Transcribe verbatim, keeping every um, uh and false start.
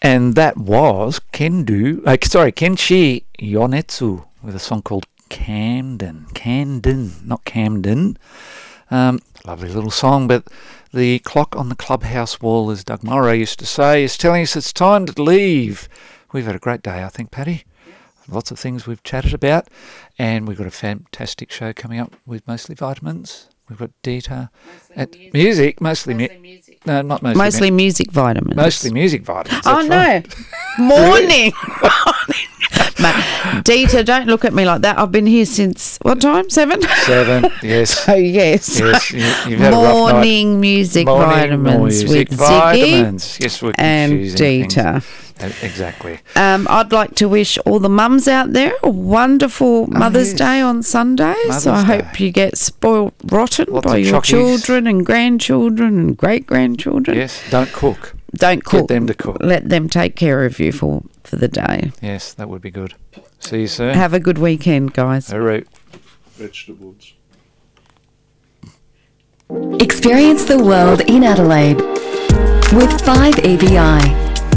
And that was Kendu, uh, sorry, Kenshi Yonetsu with a song called Camden. Camden, not Camden. Um, lovely little song, but the clock on the clubhouse wall, as Doug Morrow used to say, is telling us it's time to leave. We've had a great day, I think, Patty. Lots of things we've chatted about, and we've got a fantastic show coming up with Mostly Vitamins. We've got Dita at music. music, mostly, mostly mu- music. No, not mostly. Mostly mu- music vitamins. Mostly music vitamins. Oh no, right. morning. Mate, Dita, don't look at me like that. I've been here since what time? Seven. Seven. Yes. Oh yes. Yes. You, you've had morning a rough night. music morning vitamins music with vitamins. Ziggy Yes, we're and confusing Dita. things. Exactly. Um, I'd like to wish all the mums out there a wonderful Mother's yes. Day on Sunday. Mother's so I Day. hope you get spoiled rotten Lots by of your chockies. children and grandchildren and great-grandchildren. Yes, don't cook. Don't cook. Get them to cook. Let them take care of you for, for the day. Yes, that would be good. See you soon. Have a good weekend, guys. Hooray. Vegetables. Experience the world in Adelaide with five E B I.